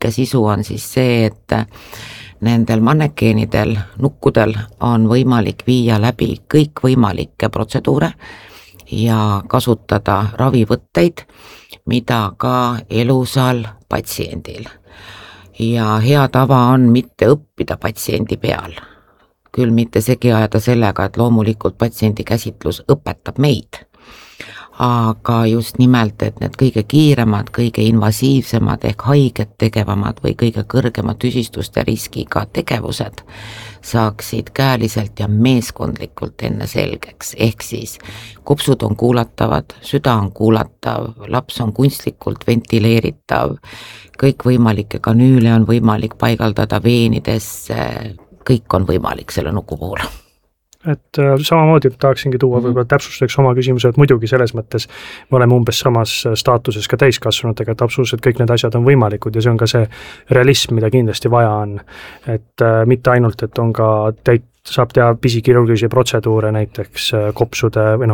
lühike sisu on siis see, et nendel mannekeenidel, nukkudel on võimalik viia läbi kõikvõimalikke protseduure ja kasutada ravivõtteid, mida ka elusal patsiendil. Ja hea tava on mitte õppida patsiendi peal, küll mitte segi ajada sellega, et loomulikult patsiendi käsitlus õpetab meid. Aga just nimelt, et need kõige kiiremad, kõige invasiivsemad ehk haiget tegevamad või kõige kõrgema tüsistuste riskiga tegevused saaksid käeliselt ja meeskondlikult enne selgeks. Ehk siis kopsud on kuulatavad, süda on kuulatav, laps on kunstlikult ventileeritav, kõikvõimalikke kanüüle on võimalik paigaldada veenidesse, kõik on võimalik selle nuku puhul. Et samamoodi tahaksingi tuua võib-olla täpsustuseks oma küsimuse, et muidugi selles mõttes me oleme umbes samas staatuses ka täiskasvanutega, et absoluutselt kõik need asjad on võimalikud ja see on ka see realism, mida kindlasti vaja on. Et mitte ainult, et on ka saab teha pisikirurgilisi protseduure, näiteks kopsude või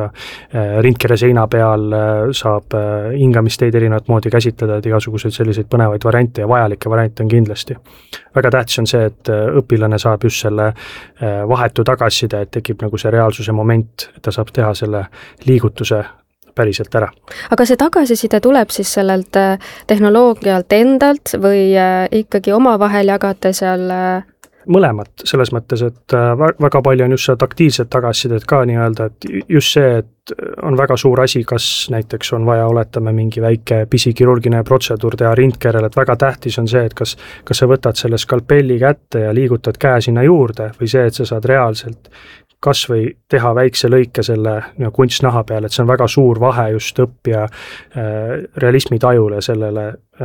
rindkere seina peal saab hingamisteid erinevat moodi käsitleda, et igasuguseid selliseid põnevaid variante ja vajalikke variante on kindlasti. Väga tähtis on see, et õpilane saab just selle vahetu tagasiside, et tekib nagu see reaalsuse moment, et ta saab teha selle liigutuse päriselt ära. Aga see tagasiside tuleb siis sellelt tehnoloogialt endalt või ikkagi omavahel jagate seal mõlemat, selles mõttes, et väga palju on just seda taktiilset tagasisidet ka nii-öelda, et just see, et on väga suur asi, kas näiteks on vaja oletame mingi väike pisikirurgine protseduur teha rindkerel, et väga tähtis on see, et kas sa võtad selle skalpelli kätte ja liigutad käe sinna juurde või see, et sa saad reaalselt kas või teha väikse lõike selle kunstnaha peale, et see on väga suur vahe just õppija realismi tajule sellele,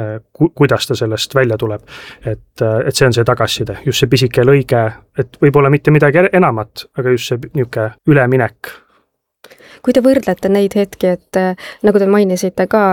kuidas ta sellest välja tuleb. Et see on see tagasiside, just see pisike lõige, et võib-olla mitte midagi enamat, aga just see niuke üleminek. Kui te võrdlete neid hetki, et nagu te mainisite ka,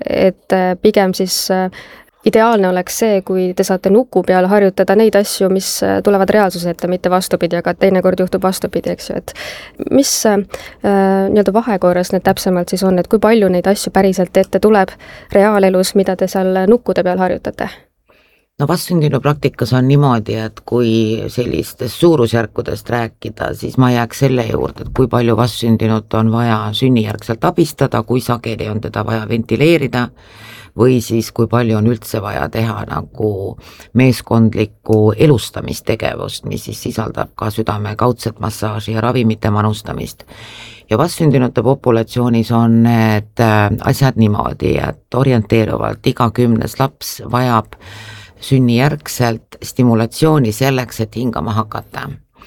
et pigem siis ideaalne oleks see, kui te saate nuku peal harjutada neid asju, mis tulevad reaalsuse ette, mitte vastupidi, aga teinekord juhtub vastupidi, eks ju, et mis nii-öelda vahekorras need täpsemalt siis on, et kui palju neid asju päriselt ette tuleb reaalelus, mida te seal nukkude peal harjutate? No vastsündinu praktikas on niimoodi, et kui sellistest suurusjärkudest rääkida, siis ma jääks selle juurde, et kui palju vastsündinut on vaja sünnijärgselt abistada, kui sageli on teda vaja ventileerida, või siis kui palju on üldse vaja teha nagu meeskondlikku elustamistegevust, mis siis sisaldab ka südame kaudset massaaži ja ravimite manustamist. Ja vastsündinute populatsioonis on need asjad niimoodi, et orienteeruvalt iga 10. laps vajab sünnijärgselt stimulatsiooni selleks, et hingama hakata.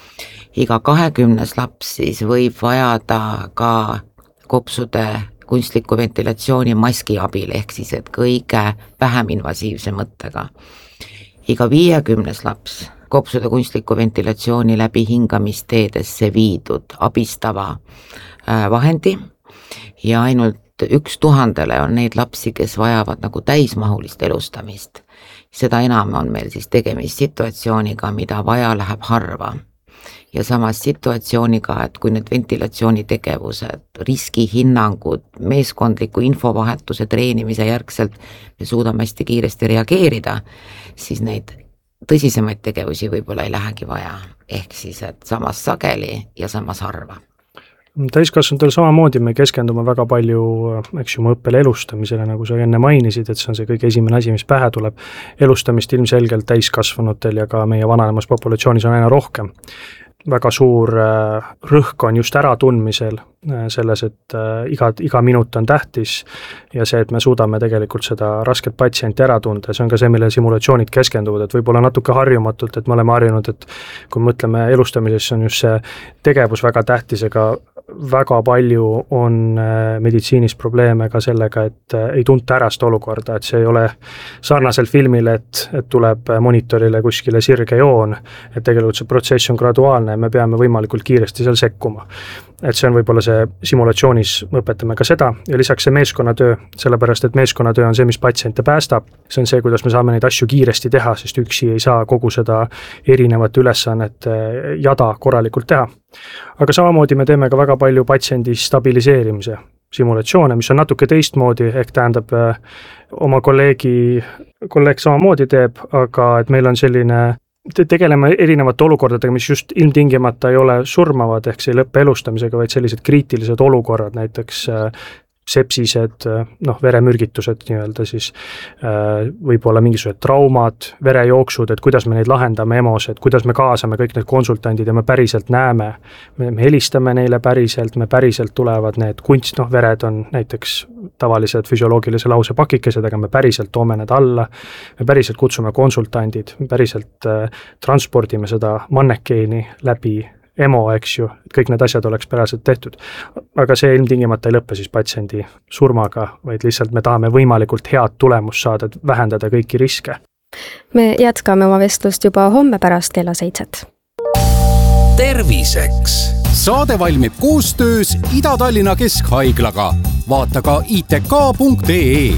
Iga 20. laps siis võib vajada ka kopsude kunstliku ventilatsiooni maski abil, ehk siis, et kõige vähem invasiivse mõttega. Iga 50. laps kopsude kunstliku ventilatsiooni läbi hingamisteedesse viidud abistava vahendi ja ainult 1000 on neid lapsi, kes vajavad nagu täismahulist elustamist. Seda enam on meil siis tegemist situatsiooniga, mida vaja läheb harva. Ja samas situatsiooniga, et kui need ventilatsioonitegevused, riskihinnangud, meeskondliku infovahetuse treenimise järgselt me suudame hästi kiiresti reageerida, siis neid tõsisemaid tegevusi võib-olla ei lähegi vaja. Ehk siis, et samas sageli ja samas harva. Täiskasvanutel samamoodi me keskendume väga palju oma õppele elustamisele, nagu sa enne mainisid, et see on see kõige esimene asi, mis pähe tuleb. Elustamist ilmselgelt täiskasvanutel ja ka meie vananemas populatsioonis on aina rohkem. Väga suur rõhk on just äratundmisel selles, et iga minut on tähtis ja see, et me suudame tegelikult seda rasket patsienti ära tunda, see on ka see, mille simulatsioonid keskenduvad, et võib-olla natuke harjumatult, et me oleme harjunud, et kui mõtleme elustamisesse, on just see tegevus väga tähtis, ega väga palju on meditsiinis probleeme ka sellega, et ei tunta ära seda olukorda, et see ei ole sarnaselt filmile, et tuleb monitorile kuskile sirge joon, et tegelikult see protsess on graduaalne ja me peame võimalikult kiiresti seal sekkuma. Et see on võib-olla see simulatsioonis, me õpetame ka seda ja lisaks see meeskonnatöö, sellepärast et meeskonnatöö on see, mis patsiente päästab. See on see, kuidas me saame neid asju kiiresti teha, sest üksi ei saa kogu seda erinevat ülesannet jada korralikult teha. Aga samamoodi me teeme ka väga palju patsiendi stabiliseerimise simulatsioone, mis on natuke teistmoodi, ehk tähendab oma kolleeg samamoodi teeb, aga et meil on selline, tegeleme erinevate olukordadega, mis just ilmtingimata ei ole surmavad, ehk see ei lõppe elustamisega, vaid sellised kriitilised olukorrad, näiteks sepsised, veremürgitused nii-öelda siis, võib-olla mingisugused traumad, verejooksud, et kuidas me neid lahendame EMO-s, et kuidas me kaasame kõik need konsultandid ja me päriselt näeme, me helistame neile päriselt, me päriselt tulevad need vered on näiteks tavalised füsioloogilise lause pakikesed, aga me päriselt toome need alla, me päriselt kutsume konsultandid, me päriselt transpordime seda mannekeeni läbi EMO, eks ju, et kõik need asjad oleks päraselt tehtud. Aga see ilmtingimata ei lõppe siis patsiendi surmaga, vaid lihtsalt me tahame võimalikult head tulemust saada, et vähendada kõiki riske. Me jätkame oma vestlust juba homme pärast kella 7. Terviseks. Saade valmib koostöös Ida-Tallinna Keskhaiglaga. Vaata ka itk.ee.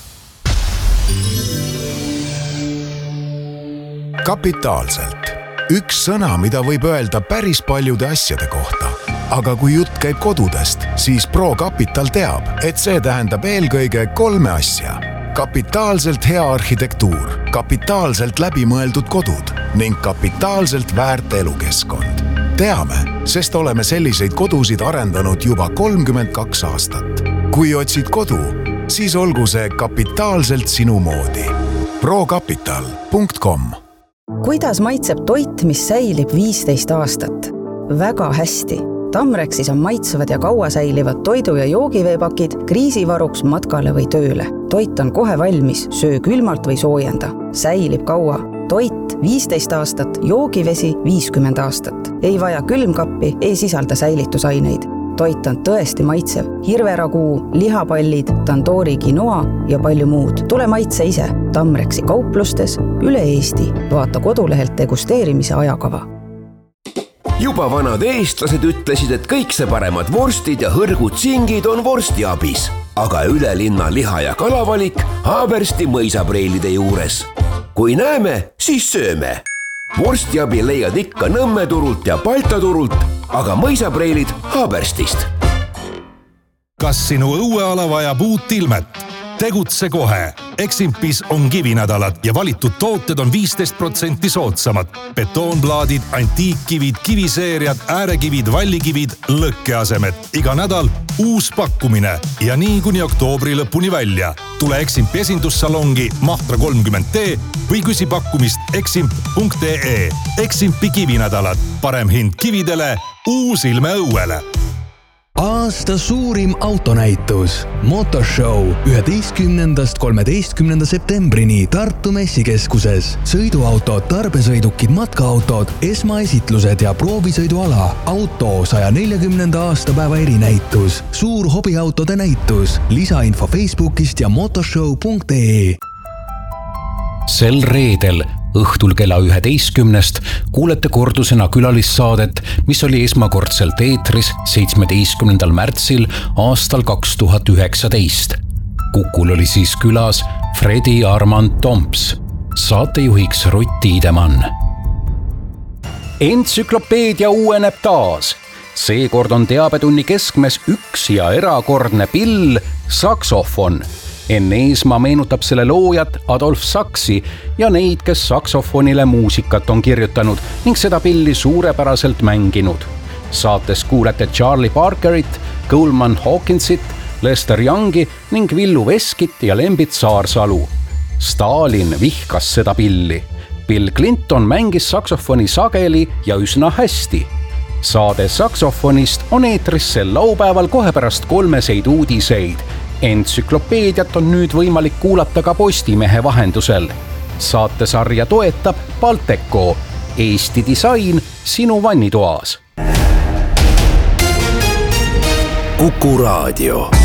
Kapitaalselt. Üks sõna, mida võib öelda päris paljude asjade kohta. Aga kui jutt käib kodudest, siis ProCapital teab, et see tähendab eelkõige 3 asja. Kapitaalselt hea arhitektuur, kapitaalselt läbimõeldud kodud ning kapitaalselt väärt elukeskkond. Teame, sest oleme selliseid kodusid arendanud juba 32 aastat. Kui otsid kodu, siis olgu see kapitaalselt sinu moodi. ProCapital.com. Kuidas maitseb toit, mis säilib 15 aastat? Väga hästi. Tamrexis on maitsevad ja kaua säilivad toidu- ja joogiveepakid kriisivaruks matkale või tööle. Toit on kohe valmis, söö külmalt või soojenda. Säilib kaua. Toit 15 aastat, joogivesi 50 aastat. Ei vaja külmkappi, ei sisalda säilitusaineid. Toit on tõesti maitsev. Hirveraguu, lihapallid, tandoori quinoa ja palju muud. Tule maitse ise. Tamrexi kauplustes üle Eesti. Vaata kodulehelt degusteerimise ajakava. Juba vanad eestlased ütlesid, et kõik see paremad vorstid ja hõrgud singid on vorstiabis. Aga üle linna liha- ja kalavalik Haabersti mõisapreilide juures. Kui näeme, siis sööme. Vorstiabi leiad ikka Nõmme turult ja Balta turult, aga mõisapreilid Haaberstist. Kas sinu õueala vajab uut ilmet? Tegutse kohe. Eximpis on kivinädalad ja valitud tooted on 15% soodsamad. Betoonplaadid, antiikkivid, kiviseeriad, äärekivid, vallikivid, lõkkeasemed. Iga nädal uus pakkumine ja nii kuni oktoobri lõpuni välja. Tule Eximpi esindussalongi Mahtra 30T või küsi pakkumist eximp.ee. Eximpi kivinädalad. Parem hind kividele, uus ilme õuele. Aasta suurim autonäitus Motorshow 11.–13. septembrini Tartu messikeskuses. Sõiduautod, tarbesõidukid, matkaautod, esmaesitlused ja proovisõiduala. Auto 140. aastapäeva erinäitus. Suur hobiautode näitus. Lisainfo Facebookist ja motorshow.ee. Sel reedel õhtul kella 11 kuulete kordusena külalissaadet, mis oli esmakordselt eetris 17. märtsil aastal 2019. Kukul oli siis külas Fredi Armand Tomps, saatejuhiks Rutt Tiidemann. Entsüklopeedia uueneb taas. Seekord on teabetunni keskmes üks ja erakordne pill, saksofon. Enn Eesmaa meenutab selle loojat Adolf Saksi ja neid, kes saksofonile muusikat on kirjutanud ning seda pilli suurepäraselt mänginud. Saates kuulete Charlie Parkerit, Coleman Hawkinsit, Lester Youngi ning Villu Veskit ja Lembit Saarsalu. Stalin vihkas seda pilli. Bill Clinton mängis saksofoni sageli ja üsna hästi. Saade saksofonist on eetris sel laupäeval kohe pärast 3 uudiseid. Entsüklopeediat on nüüd võimalik kuulata ka Postimehe vahendusel. Saatesarja toetab Balteco, Eesti disain sinu vannitoas. Kuku Raadio.